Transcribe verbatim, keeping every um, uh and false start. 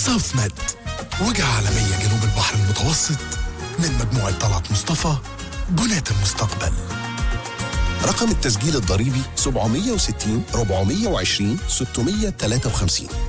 ساوث ميد، وجهة عالمية جنوب البحر المتوسط، من مجموعة طلعت مصطفى، جناة المستقبل. رقم التسجيل الضريبي سبعمية وستين أربعمية وعشرين ستمية وتلاتة وخمسين.